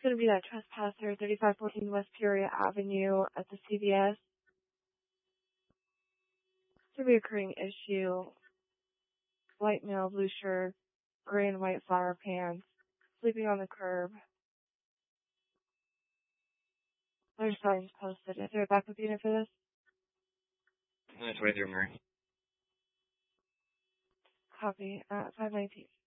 going to be that trespasser, 3514 West Peoria Avenue at the CVS. It's a reoccurring issue. White male, blue shirt, gray and white flower pants, sleeping on the curb. There's signs posted. Is there a backup unit for this? 23 Murray. Copy. 519.